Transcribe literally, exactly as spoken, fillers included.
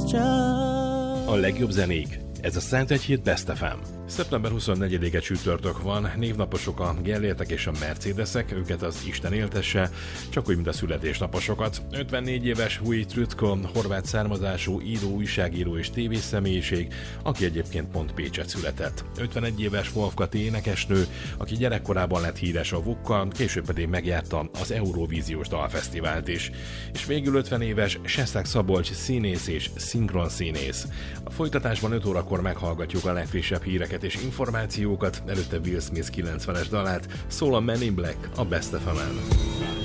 A legjobb zenék. Ez a Szent Egyhét Best ef em. szeptember huszonnegyedike csütörtök van, névnaposok a Gellértek és a Mercedesek, őket az Isten éltesse, csak úgy, mint a születésnaposokat. ötvennégy éves Hui Trütko, horvát származású író, újságíró és tévészemélyiség, aki egyébként pont Pécset született. ötvenegy éves Wolf Kati énekesnő, aki gyerekkorában lett híres a Vukkal, később pedig megjárta az Eurovíziós Dalfesztivált is. És végül ötven éves Seszák Szabolcs színész és szinkronszínész. A folytatásban öt órakor meghallgatjuk a legfrissebb híreket és információkat, előtte Will Smith kilencvenes dalát, szól a Men in Black a Best ef emen.